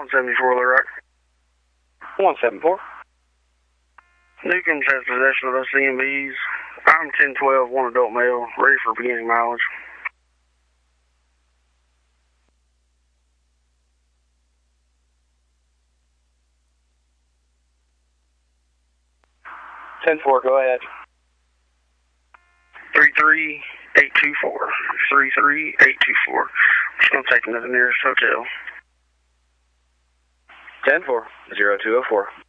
174, Little Rock. 174. Newcombs has possession of those CMBs. I'm 1012, one adult male, ready for beginning mileage. Ten four. Go ahead. 33824. 33824. Just gonna take him to the nearest hotel. 10-4, 0204.